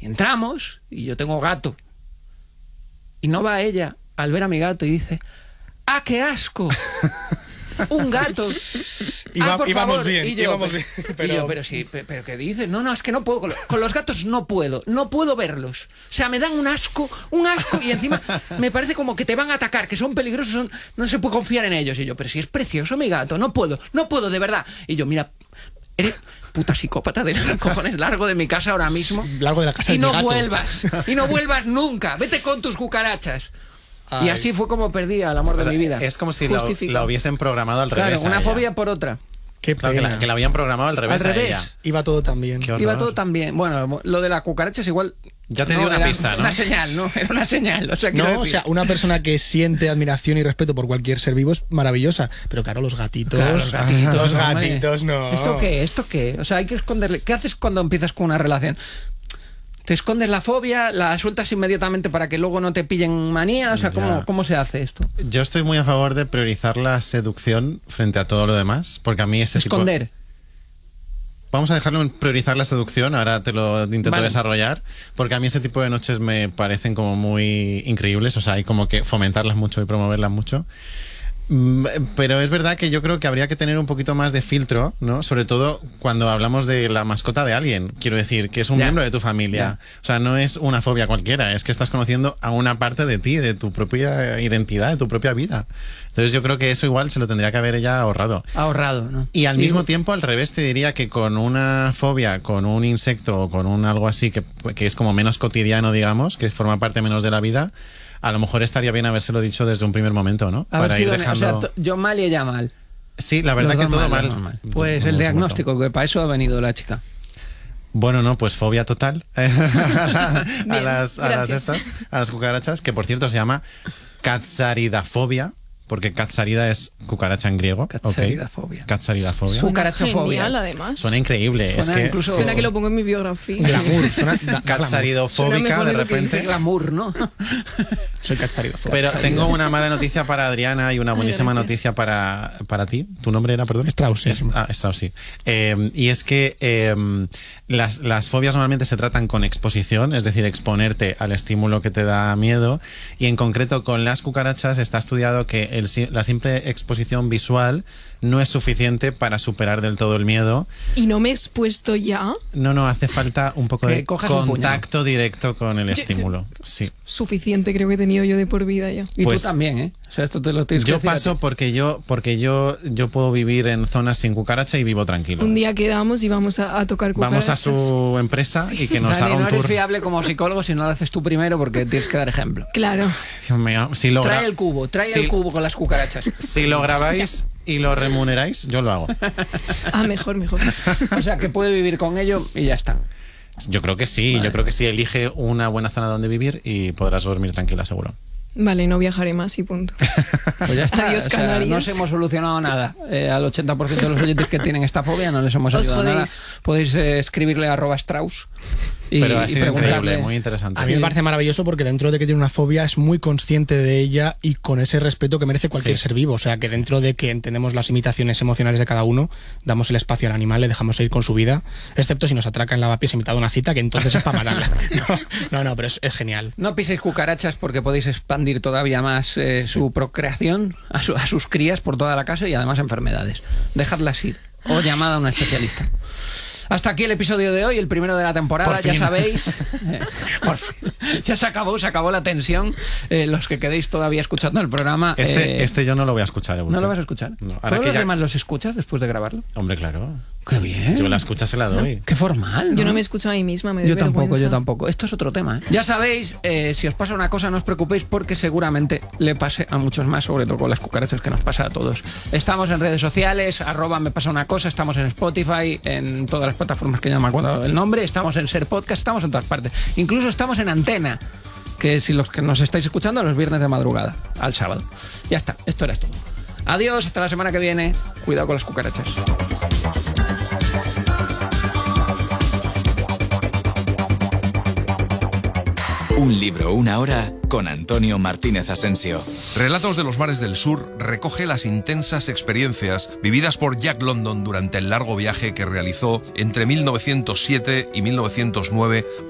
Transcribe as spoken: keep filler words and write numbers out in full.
Y entramos, y yo tengo gato. Y no va ella al ver a mi gato y dice, ¡ah, qué asco! Un gato. Iba, ah, por íbamos favor. bien, y yo, íbamos pero, bien. Pero... Y yo, pero sí, pero, pero ¿qué dices? No, no, es que no puedo. Con los, con los gatos no puedo. No puedo verlos. O sea, me dan un asco, un asco. Y encima me parece como que te van a atacar, que son peligrosos, son, no se puede confiar en ellos. Y yo, pero si es precioso mi gato, no puedo, no puedo, de verdad. Y yo, mira, eres puta psicópata de los cojones, largo de mi casa ahora mismo. Largo de la casa y de no mi gato. vuelvas. Y no vuelvas nunca. Vete con tus cucarachas. Ay. Y así fue como perdí al amor de O sea, mi vida. Es como si la, la hubiesen programado al claro, revés. Claro, una ella. fobia por otra. Qué claro, que, la, que la habían programado al revés. Al revés. A ella. Iba todo tan bien. Iba todo tan bien. Bueno, lo de la cucaracha es igual. Ya te no, di una era pista, ¿no? Una señal, ¿no? Era una señal. O sea, no, decir... o sea, una persona que siente admiración y respeto por cualquier ser vivo es maravillosa. Pero claro, los gatitos. Claro, los gatitos, los hombre. gatitos no. ¿Esto qué? ¿Esto qué? O sea, hay que esconderle. ¿Qué haces cuando empiezas con una relación? ¿Te escondes la fobia? ¿La sueltas inmediatamente para que luego no te pillen manía? O sea, ¿cómo, ¿cómo se hace esto? Yo estoy muy a favor de priorizar la seducción frente a todo lo demás, porque a mí ese Esconder. tipo... Vamos a dejarlo en priorizar la seducción, ahora te lo intento vale. desarrollar, porque a mí ese tipo de noches me parecen como muy increíbles, o sea, hay como que fomentarlas mucho y promoverlas mucho. Pero es verdad que yo creo que habría que tener un poquito más de filtro, ¿no? Sobre todo cuando hablamos de la mascota de alguien. Quiero decir, que es un ya. miembro de tu familia. Ya. O sea, no es una fobia cualquiera, es que estás conociendo a una parte de ti, de tu propia identidad, de tu propia vida. Entonces yo creo que eso igual se lo tendría que haber ella ahorrado. Ahorrado, ¿no? Y al mismo tiempo, al revés, te diría que con una fobia, con un insecto o con un algo así que, que es como menos cotidiano, digamos, que forma parte menos de la vida, a lo mejor estaría bien habérselo dicho desde un primer momento, ¿no? Haber Para ir sido, dejando... o sea, yo mal y ella mal. Sí, la verdad que todo mal. mal. Pues el diagnóstico, que para eso ha venido la chica. Bueno, no, pues fobia total a, Bien, las, a las estas, a las cucarachas, que por cierto se llama catsaridafobia, porque catsarida es cucaracha en griego. Catsaridafobia. Okay. Catsaridafobia. Cucarachafobia. Genial, además. Suena increíble. Suena, es que incluso... suena que lo pongo en mi biografía. Glamour. Suena catsaridofóbica de repente. Glamour, ¿no? Soy catsaridofóbica. Pero tengo una mala noticia para Adriana y una buenísima Ay, noticia para, para ti. ¿Tu nombre era, perdón? Strauss. Sí. Ah, Strauss, sí. Eh, y es que eh, las, las fobias normalmente se tratan con exposición, es decir, exponerte al estímulo que te da miedo. Y en concreto con las cucarachas está estudiado que el, la simple exposición visual no es suficiente para superar del todo el miedo. ¿Y no me he expuesto ya? No, no, hace falta un poco que de contacto un directo con el estímulo. Sí. Suficiente creo que he tenido yo de por vida ya. Y pues, tú también, ¿eh? O sea, esto te lo tienes yo que paso porque yo porque yo yo puedo vivir en zonas sin cucaracha y vivo tranquilo. Un día quedamos y vamos a, a tocar cucarachas. Vamos a su empresa sí. y que nos Dani, haga un no tour. eres fiable como psicólogo si no lo haces tú primero porque tienes que dar ejemplo. Claro. Dios mío, si lo trae el cubo, trae si, el cubo con las cucarachas. Si lo grabáis y lo remuneráis, yo lo hago. Ah, mejor, mejor. O sea, que puede vivir con ello y ya está. Yo creo que sí, vale. yo creo que sí. Elige una buena zona donde vivir y podrás dormir tranquila, seguro. Vale, no viajaré más y punto. Pues ya está. Adiós, o sea, Canarias. no os hemos solucionado nada. Eh, al ochenta por ciento de los oyentes que tienen esta fobia no les hemos ayudado nada. Podéis eh, escribirle a arroba Strauss. Y, Pero ha sido y increíble, muy interesante. A mí me parece maravilloso porque dentro de que tiene una fobia es muy consciente de ella y con ese respeto que merece cualquier sí. ser vivo. O sea, que sí. dentro de que entendemos las limitaciones emocionales de cada uno, damos el espacio al animal, le dejamos ir con su vida, excepto si nos atraca en lavapiés invitado a una cita, que entonces es para matarla. No, no, no, pero es, es genial. No piséis cucarachas porque podéis expandir todavía más eh, sí. su procreación a, su, a sus crías por toda la casa y además enfermedades. Dejadlas ir o llamad a un especialista. Hasta aquí el episodio de hoy, el primero de la temporada, ya sabéis. Eh, por fin. Ya se acabó, se acabó la tensión. Eh, los que quedéis todavía escuchando el programa. Este, eh, este yo no lo voy a escuchar. ¿No lo vas a escuchar? No. ¿Todos los ya... demás los escuchas después de grabarlo? Hombre, claro. Qué bien. Yo la escucha se la doy. Qué formal, ¿no? Yo no me escucho a mí misma, me doy Yo tampoco, vergüenza. yo tampoco. Esto es otro tema, ¿eh? Ya sabéis, eh, si os pasa una cosa no os preocupéis porque seguramente le pase a muchos más, sobre todo con las cucarachas que nos pasa a todos. Estamos en redes sociales, arroba me pasa una cosa, estamos en Spotify, en todas las plataformas que ya me acuerdo el nombre, estamos en Ser Podcast, estamos en todas partes. Incluso estamos en Antena, que si los que nos estáis escuchando los viernes de madrugada, al sábado. Ya está, esto era todo. Adiós, hasta la semana que viene. Cuidado con las cucarachas. Un libro, una hora, con Antonio Martínez Asensio. Relatos de los mares del sur recoge las intensas experiencias vividas por Jack London durante el largo viaje que realizó entre mil novecientos siete y mil novecientos nueve